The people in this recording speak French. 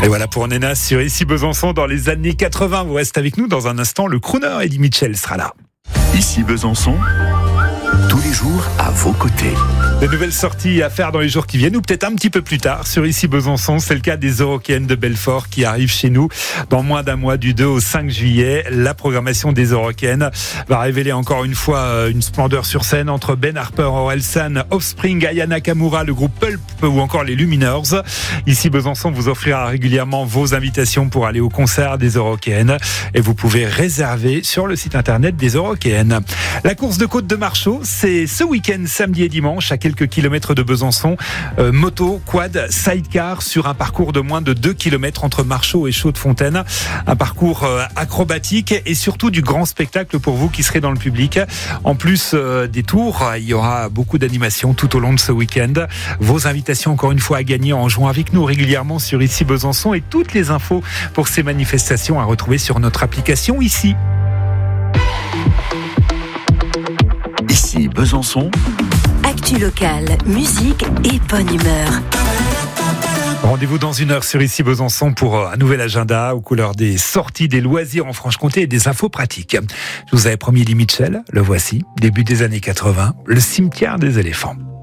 Et voilà pour Nena sur Ici Besançon dans les années 80. Vous restez avec nous dans un instant. Le crooner Eddie Mitchell sera là. Ici Besançon, tous les jours à vos côtés. De nouvelles sorties à faire dans les jours qui viennent ou peut-être un petit peu plus tard sur Ici Besançon. C'est le cas des Eurokéennes de Belfort qui arrivent chez nous dans moins d'un mois, du 2 au 5 juillet. La programmation des Eurokéennes va révéler encore une fois une splendeur sur scène entre Ben Harper, Orelsan, Offspring, Aya Nakamura, le groupe Pulp ou encore les Luminers. Ici Besançon vous offrira régulièrement vos invitations pour aller au concert des Eurokéennes et vous pouvez réserver sur le site internet des Eurokéennes. La course de côte de Marchaux, c'est ce week-end, samedi et dimanche, à quelques kilomètres de Besançon. Moto, quad, sidecar sur un parcours de moins de 2 kilomètres entre Marchaux et Chaux-de-Fontaine. Un parcours acrobatique et surtout du grand spectacle pour vous qui serez dans le public. En plus des tours, il y aura beaucoup d'animations tout au long de ce week-end. Vos invitations encore une fois à gagner en jouant avec nous régulièrement sur Ici Besançon et toutes les infos pour ces manifestations à retrouver sur notre application Ici. Ici Besançon. Actu locale, musique et bonne humeur. Rendez-vous dans une heure sur Ici Besançon pour un nouvel agenda aux couleurs des sorties, des loisirs en Franche-Comté et des infos pratiques. Je vous avais promis Eddie Mitchell, le voici, début des années 80, le cimetière des éléphants.